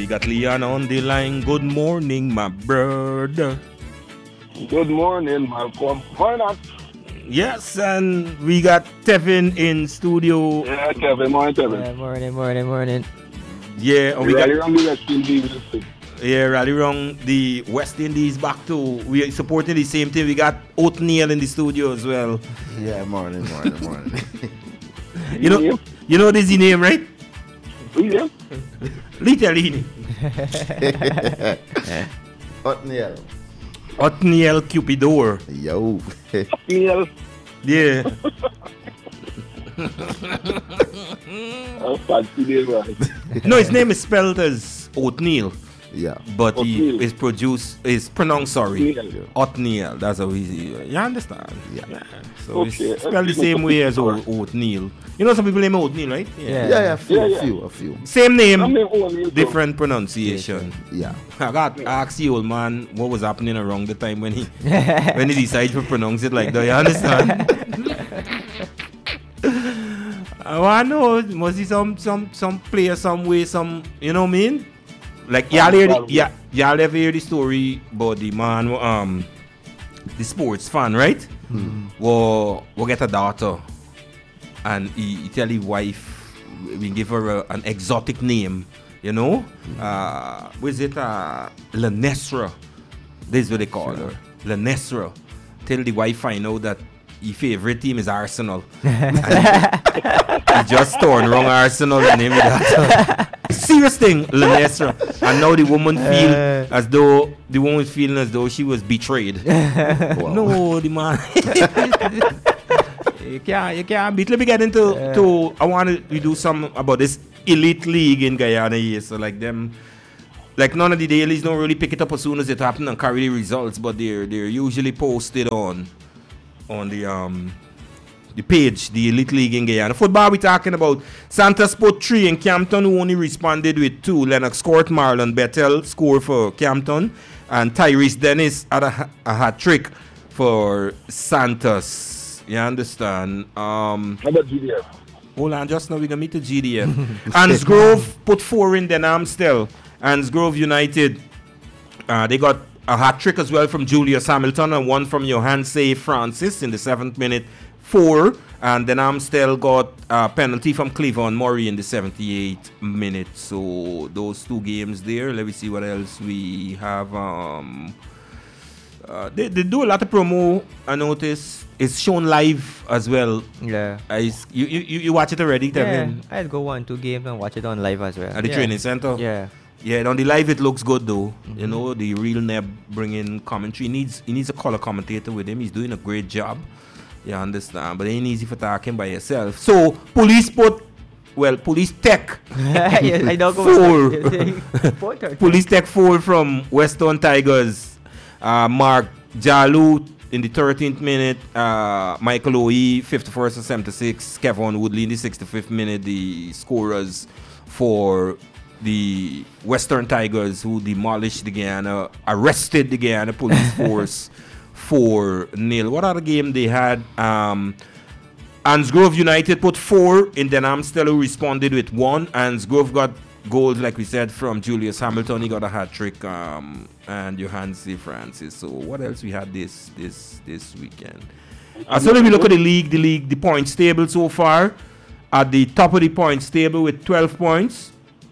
we got Leon on the line. Good morning, my brother. Good morning, Malcolm. Why not? Yes, and we got Tevin in studio. Yeah, Kevin. Morning, Kevin. Morning. Yeah, and we Rally got around the West Indies. rally around the West Indies back too. We are supporting the same thing. We got Othniel in the studio as well. Yeah, morning. You know this is name, right? Yeah. Literally. Othniel. Othniel Cupidor. Yo. Yeah. Yeah. I fancy this, right? No, his name is spelled as Othniel. Yeah. But Othniel. is pronounced Othniel. Othniel. That's how you understand? Yeah. So Okay. it's spelled the same way as Othniel. You know some people name Othniel, right? Yeah, a few. Same I name, mean, only different pronunciation. Yeah. I got to ask the old man what was happening around the time when he decided to pronounce it like that. You understand? I want to know, must be some player, some way, some, you know what I mean? Like, y'all ever hear the story about the man, the sports fan, right? Will get a daughter, and he tell his wife, we give her an exotic name, you know? What is it? Lanesra. This is what they call her. Lanesra. Till the wife find out that his favorite team is Arsenal. He just turned wrong Arsenal and named that. Serious thing, Lanesra. And now the woman feeling as though she was betrayed. No, the man. you can't beat. Let me get into I want to do something about this elite league in Guyana here. So like them, like none of the dailies don't really pick it up as soon as it happens and carry the results, but they're usually posted on the page, the Elite League in Guyana. Football, we talking about Santos put 3 in Campton, who only responded with 2. Lennox Court, Marlon Bettel score for Campton, and Tyrese Dennis had a hat trick for Santos. You understand? How about GDF? Hold on, just now we're gonna meet the GDF. Ansgrove put 4 in Denham still. Ansgrove United, they got a hat trick as well from Julius Hamilton and 1 from Johanse Francis in the 7th minute. 4, and then Amstel got a penalty from Cleavon Murray in the 78th minute. So those 2 games there. Let me see what else we have. They do a lot of promo. I notice it's shown live as well. Yeah. You watch it already, Tevin? Yeah, I'd go 1-2 games and watch it on live as well. At the training center? Yeah. Yeah, on the live it looks good though. You know, the real Neb bringing commentary. He needs a color commentator with him. He's doing a great job. You understand? But it ain't easy for talking by yourself. So, police tech. I don't go 4. Police tech 4 from Weston Tigers. Mark Jalu in the 13th minute. Michael Oye, 51st and 76. Kevin Woodley in the 65th minute. The scorers for the Western Tigers, who demolished the Guyana, arrested the Guyana police force 4-0. What other game they had? Ansgrove United put 4 in Denham Stella, who responded with 1. Ansgrove got goals, like we said, from Julius Hamilton. He got a hat trick, and Johanse Francis. So what else we had this weekend? So let me look at the league, the points table so far. At the top of the points table with 12 points.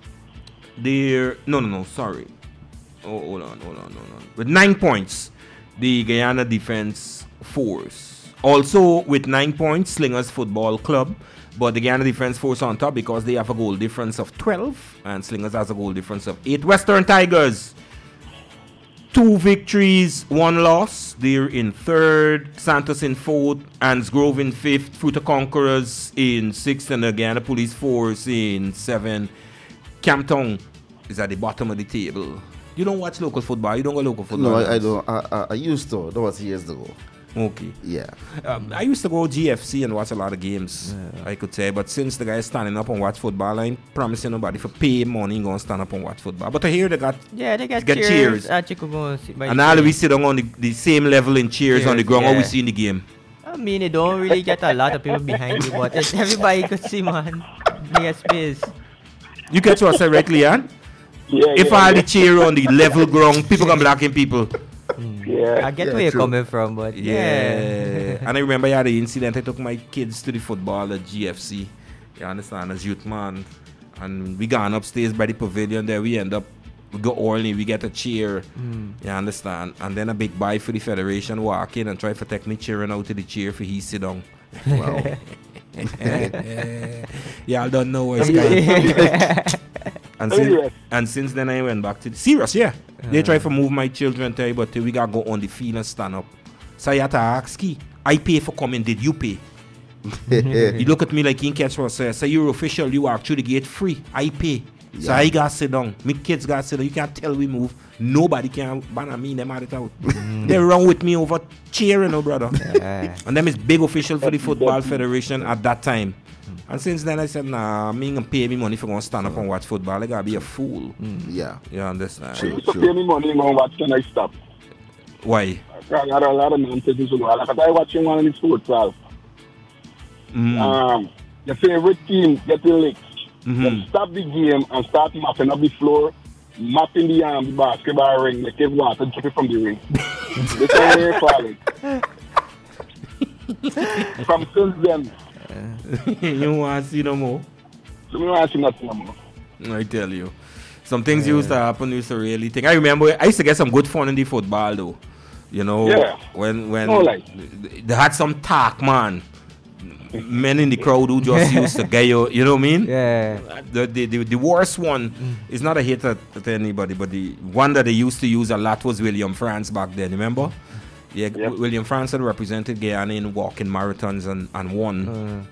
Sorry. Hold on. With 9 points. The Guyana Defense Force. Also with 9 points, Slingers Football Club. But the Guyana Defense Force on top because they have a goal difference of 12. And Slingers has a goal difference of 8. Western Tigers, 2 victories, 1 loss. They're in 3rd. Santos in 4th. Ansgrove in 5th. Fruta Conquerors in 6th. And the Guyana Police Force in 7th. Campton is at the bottom of the table. You don't watch local football? You don't go local football? No, I don't. I used to. That was years ago. Okay. Yeah. I used to go GFC and watch a lot of games, I could say. But since the guy is standing up and watch football, I ain't promising nobody for pay money going to stand up and watch football. But I hear they got cheers. And all we sit on the same level in cheers on the ground what we see in the game. I mean, it don't really get a lot of people behind you, but everybody could see, man. Yes, space. You catch what I said right, Leon? If all the cheer on the level ground, people can blocking people. Yeah. I get Yeah, where you're true. coming from, but Yeah. And I remember I had the incident. I took my kids to the football at GFC. You understand, as youth man. And we gone upstairs by the pavilion there. We end up, we go early, we get a cheer. You understand? And then a big boy for the federation walk in and try for take me cheering out to the cheer for he sit down. Wow. Y'all don't know what's going and since then I went back to serious, yeah. They try to move my children to but we gotta go on the field and stand up. So I had to ask Key, I pay for coming, did you pay? He look at me like he can't catch what says. So you're official, you walk through the gate free. I pay. So I gotta sit down. My kids gotta sit down. You can't tell we move. Nobody can ban me, them out it out. They run with me over cheering, brother. And them is big official for the Football Federation at that time. And since then I said, nah, me gonna pay me money for gonna stand up and watch football. I gotta be a fool. Yeah. You understand? You used to pay me money and watch and I stop. Why? I got a lot of nonsense to go. Like I watching one of the sports, Your favorite team getting licked. Then stop the game and start mopping up the floor, mopping the basketball ring, make it water drip it from the ring. That's how they fall it. From since then, You want to see no more? so we don't want to see nothing no more. I tell you. Some things used to happen, used to really think. I remember I used to get some good fun in the football though. You know, Yeah. when No, like. they had some talk, man. Men in the crowd who just used to get you know what I mean? yeah. The worst one is not a hit at anybody, but the one that they used to use a lot was William France back then, remember? Yeah, Yep. William France had represented Guyana in walking marathons and won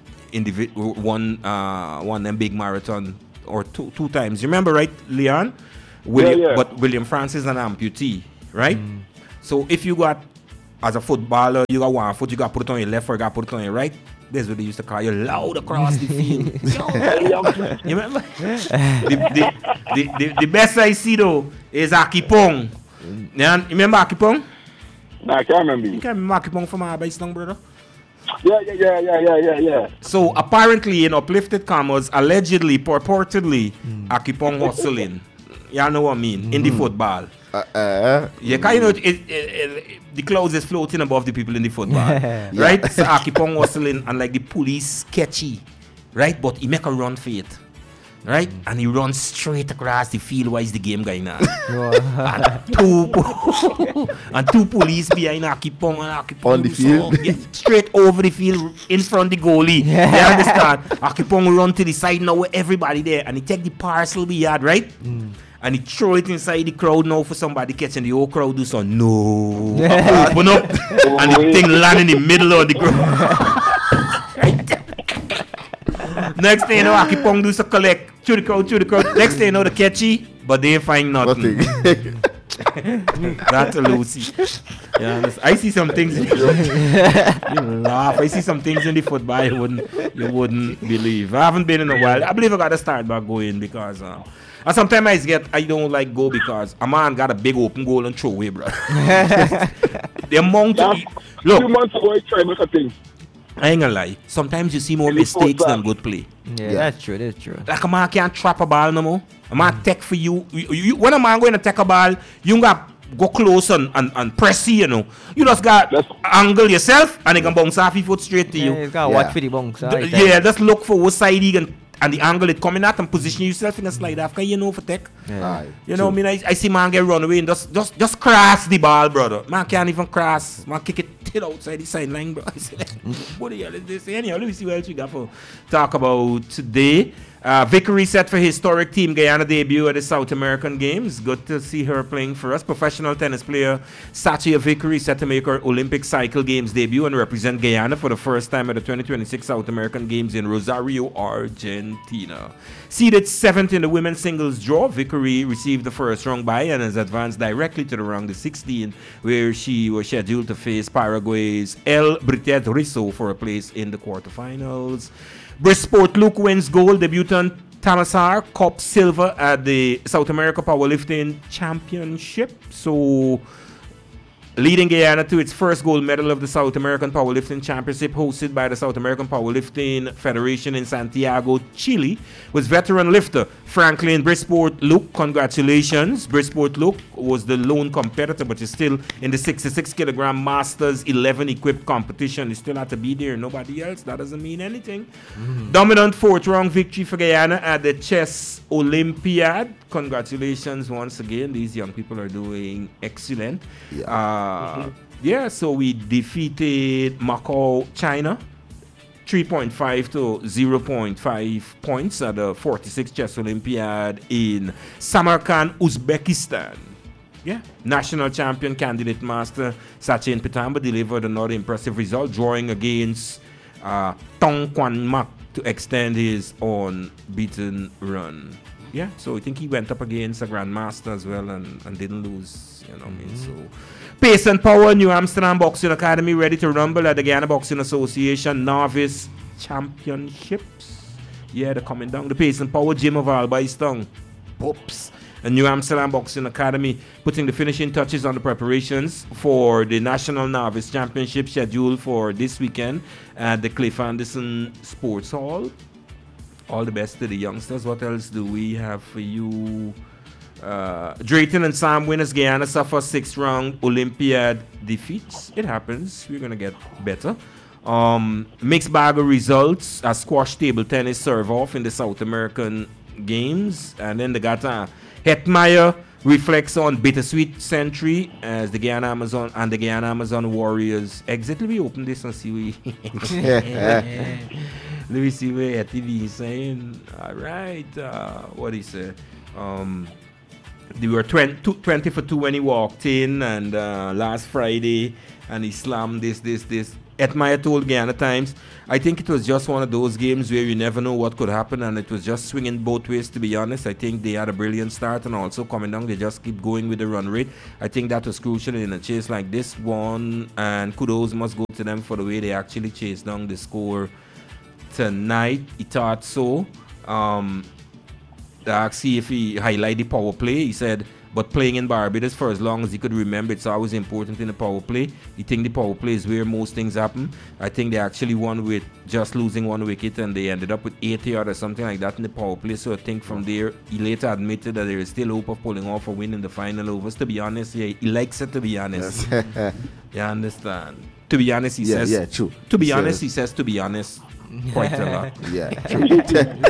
one them big marathon or two times. You remember, right, Leon? Yeah. But William France is an amputee, right? So if you got, as a footballer, you got one foot, you got to put it on your left or you got to put it on your right. That's what they used to call you loud across the field. You remember? the best I see though is Akipong. You remember Akipong? Nah, I can't remember. You can remember Akipong from our base, brother? Yeah. So apparently in uplifted commas, allegedly, purportedly, Akipong hustling. Y'all know what I mean? In the football. Yeah, cause you know the clouds is floating above the people in the football, right? So Akipong hustling and like the police sketchy, right? But he make a run for it, right? And he runs straight across the field while is the game going on. and two police behind Akipong and Akipong On the field? straight over the field in front of the goalie. You understand? Akipong run to the side now with everybody there and he take the parcel we had, right? And he throw it inside the crowd now for somebody catching the whole crowd do so no. Open up and the thing land in the middle of the crowd. Next thing you know, Akipong do so collect through the crowd. Next thing you know, the catchy, but they ain't find nothing. That's a Lucy. Yeah, I see some things. You laugh. I see some things in the football you wouldn't believe. I haven't been in a while. I believe I gotta start back going because and sometimes I don't like go because a man got a big open goal and throw away, bro. The amount of look. 2 months ago, I tried to make a thing. I ain't gonna lie. Sometimes you see more mistakes than good play. Yeah, that's true. Like a man can't trap a ball no more. A man take for you. When a man going to take a ball, you got go close and press you know. You just got angle yourself and he can bounce off your foot straight to you. You gotta watch for the bunks. Just look for what side he can and the angle it coming at and position yourself in a slide after you know for tech. You know what I mean? I see man get run away and just cross the ball, brother. Man can't even cross. Man kick it outside the sideline, bro. I say, what the hell is this? Anyhow, let me see what else we got for talk about today. Vickery set for historic Team Guyana debut at the South American Games. Good to see her playing for us. Professional tennis player Satya Vickery set to make her Olympic Cycle Games debut and represent Guyana for the first time at the 2026 South American Games in Rosario, Argentina. Seeded 7th in the women's singles draw, Vickery received the first round bye and has advanced directly to the round of 16, where she was scheduled to face Paraguay's El Britet Risso for a place in the quarterfinals. Brisport Luke wins gold. Debutant Tamasar Cup silver at the South America Powerlifting Championship. So leading Guyana to its first gold medal of the South American Powerlifting Championship hosted by the South American Powerlifting Federation in Santiago, Chile, was veteran lifter Franklin Brisport Luke. Congratulations. Brisport Luke was the lone competitor, but is still in the 66 kilogram Masters 11 equipped competition. He still had to be there. Nobody else. That doesn't mean anything. Dominant fourth round victory for Guyana at the Chess Olympiad. Congratulations once again. These young people are doing excellent. So we defeated Macau, China, 3.5 to 0.5 points at the 46th Chess Olympiad in Samarkand, Uzbekistan. National champion candidate master Sachin Pitamba delivered another impressive result, drawing against Tong Kwan Mak to extend his unbeaten run. So I think he went up against a grandmaster as well and didn't lose. You know what I mean? So, pace and power, New Amsterdam Boxing Academy ready to rumble at the Guyana Boxing Association Novice Championships. They're coming down. The pace and power gym of Albaistong. Pops. And New Amsterdam Boxing Academy putting the finishing touches on the preparations for the National Novice Championship scheduled for this weekend at the Cliff Anderson Sports Hall. All the best to the youngsters. What else do we have for you? Drayton and Sam winners. Guyana suffer 6th round Olympiad defeats. It happens. We're going to get better. Mixed bag of results. A squash table tennis serve off in the South American Games. And then they got Hetmeyer reflects on bittersweet century as the Guyana Amazon and the Guyana Amazon Warriors exit. Let me open this and see Let me see where TV is saying. All right. What he said. They were 20 for 2 when he walked in, and last Friday, and he slammed this. Hetmeyer told Guyana Times, I think it was just one of those games where you never know what could happen, and it was just swinging both ways, to be honest. I think they had a brilliant start, and also coming down, they just keep going with the run rate. I think that was crucial in a chase like this one, and kudos must go to them for the way they actually chased down the score tonight. He thought so. See if he highlight the power play. He said, but playing in Barbados for as long as he could remember, it's always important in the power play. He think the power play is where most things happen. I think they actually won with just losing 1 wicket, and they ended up with 80 or something like that in the power play. So I think from there, he later admitted that there is still hope of pulling off a win in the final overs. To be honest, he likes it, to be honest. Yes. You understand? To be honest, he says. Yeah, true. To be honest, he says, to be honest, quite a lot. Yeah, true.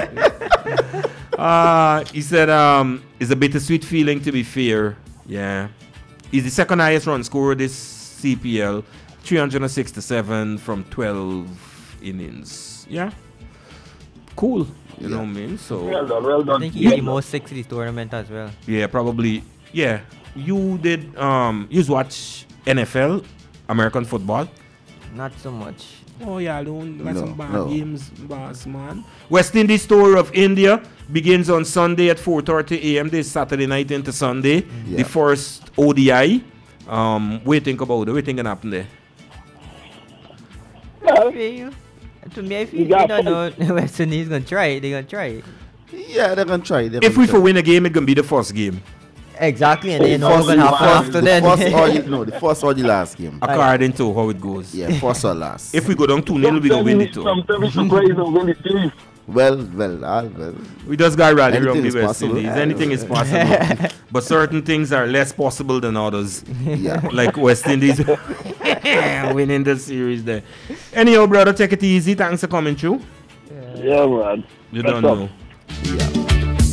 He said, it's a bittersweet feeling, to be fair. Yeah. He's the second highest run scorer this CPL, 367 from 12 innings. Yeah. Cool. You know what I mean? So Well done. I think he had the most 6 in this tournament as well. yeah, probably. Yeah. You did you watch NFL, American football? Not so much. Oh yeah, I don't like No, some bad no. games, boss man. West Indies tour of India begins on Sunday at 4:30 a.m. This Saturday night into Sunday. Yeah. The first ODI. What do you think about it? What do you think gonna happen there? To me, I feel You got you don't know West Indies gonna try it. They're gonna try it. Yeah, they're gonna try. If we for win a game, it's gonna be the first game, Exactly, and then The we're first gonna have one. first to the then. first or the last game. according to how it goes. Yeah, first or last. If we go down 2-0, we gonna win it too. Some surprise and win the series. well, We just got rally Anything around the is West possible. Indies. Anything is possible, but certain things are less possible than others. yeah. Like West Indies winning the series there. Anyhow, brother, take it easy. Thanks for coming through. Yeah, man. You That's don't up. know. Yeah.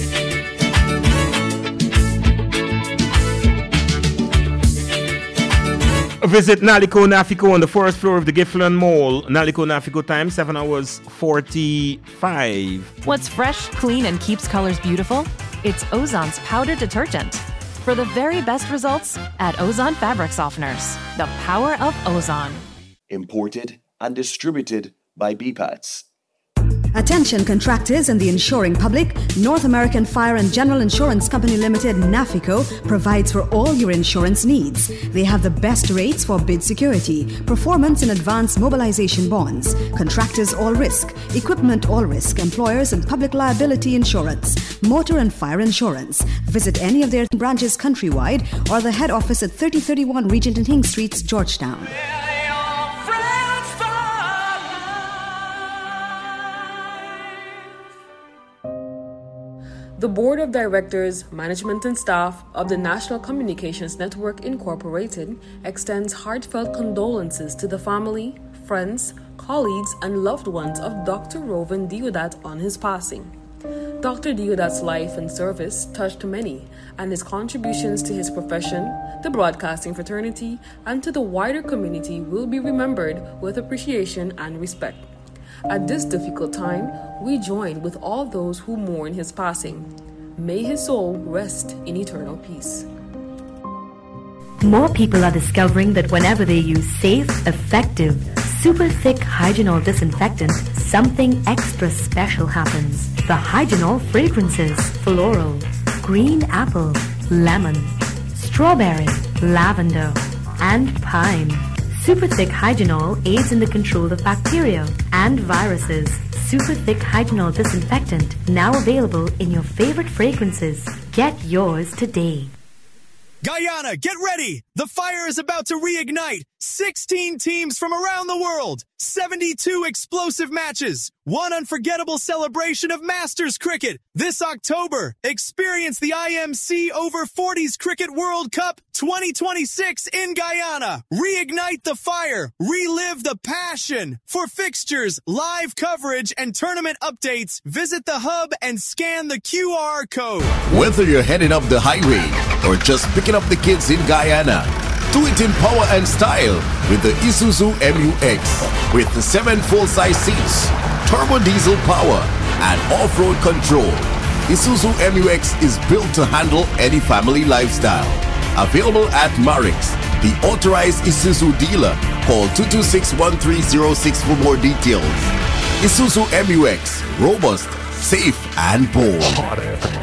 Visit Naliko Nafiko on the first floor of the Giffland Mall. Naliko Nafiko time 7 hours 45. What's fresh, clean, and keeps colors beautiful? It's Ozon's powder detergent. For the very best results, add Ozon fabric softeners. The power of Ozon. Imported and distributed by BPATS. Attention contractors and the insuring public, North American Fire and General Insurance Company Limited, NAFICO, provides for all your insurance needs. They have the best rates for bid security, performance and advanced mobilization bonds, contractors all risk, equipment all risk, employers and public liability insurance, motor and fire insurance. Visit any of their branches countrywide or the head office at 3031 Regent and King Streets, Georgetown. The Board of Directors, Management and Staff of the National Communications Network Incorporated extends heartfelt condolences to the family, friends, colleagues, and loved ones of Dr. Rovin Deodat on his passing. Dr. Deodat's life and service touched many, and his contributions to his profession, the broadcasting fraternity, and to the wider community will be remembered with appreciation and respect. At this difficult time, we join with all those who mourn his passing. May his soul rest in eternal peace. More people are discovering that whenever they use safe, effective, super thick Hygenol disinfectant, something extra special happens. The Hygenol fragrances: floral, green apple, lemon, strawberry, lavender, and pine. Super Thick Hygenol aids in the control of bacteria and viruses. Super Thick Hygenol disinfectant, now available in your favorite fragrances. Get yours today. Guyana, get ready! The fire is about to reignite. 16 teams from around the world, 72 explosive matches, one unforgettable celebration of Masters cricket. This October, experience the IMC Over 40s Cricket World Cup 2026 in Guyana. Reignite the fire, relive the passion. For fixtures, live coverage, and tournament updates, visit the hub and scan the QR code. Whether you're heading up the highway or just picking up the kids in Guyana, do it in power and style with the Isuzu MU-X. With the 7 full-size seats, turbo diesel power, and off-road control, Isuzu MU-X is built to handle any family lifestyle. Available at Marix, the authorized Isuzu dealer. Call 226-1306 for more details. Isuzu MU-X, robust, safe, and bold.